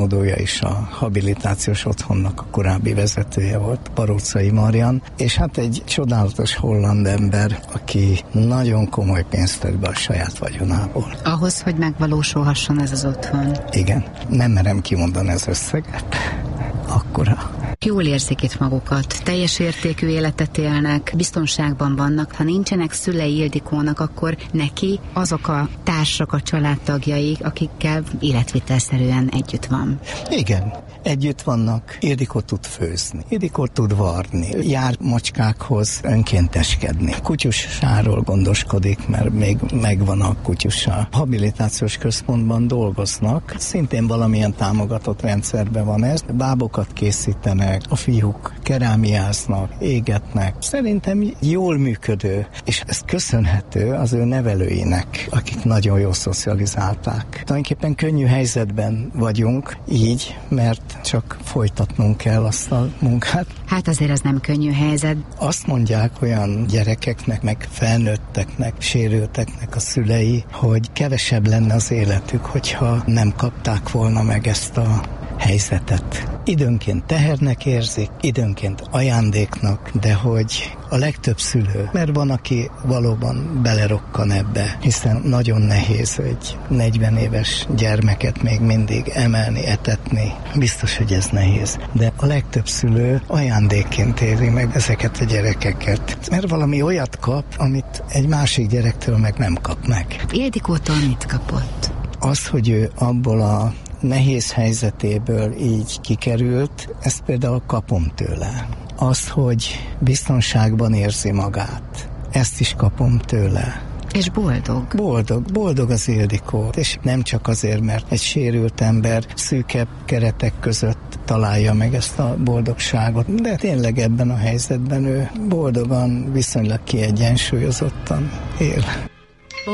Odója is a habilitációs otthonnak a korábbi vezetője volt, Paróczai Marian, és hát egy csodálatos holland ember, aki nagyon komoly pénzt tett be a saját vagyonából. Ahhoz, hogy megvalósulhasson ez az otthon. Igen, nem merem kimondani az összeget. Akkora. Jól érzik itt magukat, teljes értékű életet élnek, biztonságban vannak. Ha nincsenek szülei Ildikónak, akkor neki azok a társak, a családtagjai, akikkel életvitelszerűen együtt van. Igen, együtt vannak. Ildikó tud főzni, Ildikó tud varni, jár macskákhoz önkénteskedni. Kutyusáról gondoskodik, mert még megvan a kutyusa. Habilitációs központban dolgoznak, szintén valamilyen támogatott rendszerben van ez. Bábokat készítenek, a fiúk kerámiáznak, égetnek. Szerintem jól működő, és ez köszönhető az ő nevelőinek, akik nagyon jól szocializálták. Tulajdonképpen könnyű helyzetben vagyunk így, mert csak folytatnunk kell azt a munkát. Hát azért az nem könnyű helyzet. Azt mondják olyan gyerekeknek, meg felnőtteknek, sérülteknek a szülei, hogy kevesebb lenne az életük, hogyha nem kapták volna meg ezt a helyzetet. Időnként tehernek érzik, időnként ajándéknak, de hogy a legtöbb szülő, mert van, aki valóban belerokkan ebbe, hiszen nagyon nehéz egy 40 éves gyermeket még mindig emelni, etetni. Biztos, hogy ez nehéz. De a legtöbb szülő ajándékként éri meg ezeket a gyerekeket, mert valami olyat kap, amit egy másik gyerektől meg nem kap meg. Ildikótól mit kapott? Az, hogy ő abból a nehéz helyzetéből így kikerült, ezt például kapom tőle. Az, hogy biztonságban érzi magát, ezt is kapom tőle. És boldog? Boldog az Ildikó. És nem csak azért, mert egy sérült ember szűkebb keretek között találja meg ezt a boldogságot, de tényleg ebben a helyzetben ő boldogan, viszonylag kiegyensúlyozottan él.